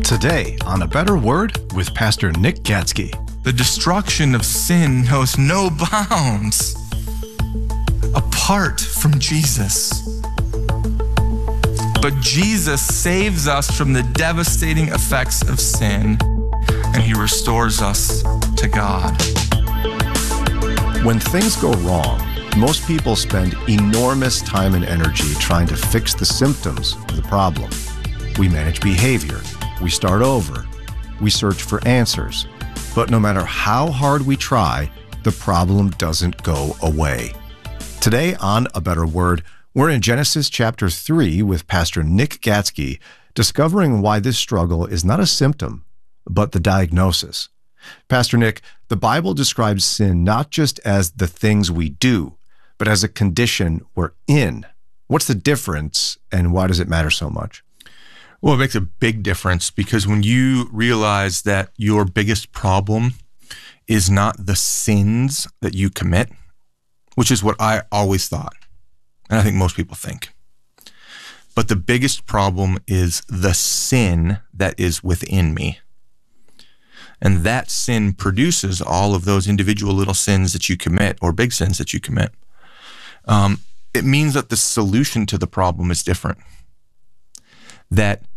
Today on A Better Word with Pastor Nick Gatzke. The destruction of sin knows no bounds apart from Jesus. But Jesus saves us from the devastating effects of sin, and he restores us to God. When things go wrong, most people spend enormous time and energy trying to fix the symptoms of the problem. We manage behavior. We start over. We search for answers. But no matter how hard we try, the problem doesn't go away. Today on A Better Word, we're in Genesis chapter 3 with Pastor Nick Gatzke, discovering why this struggle is not a symptom, but the diagnosis. Pastor Nick, the Bible describes sin not just as the things we do, but as a condition we're in. What's the difference, and why does it matter so much? Well, it makes a big difference because when you realize that your biggest problem is not the sins that you commit, which is what I always thought, and I think most people think, but the biggest problem is the sin that is within me. And that sin produces all of those individual little sins that you commit, or big sins that you commit. It means that the solution to the problem is different. That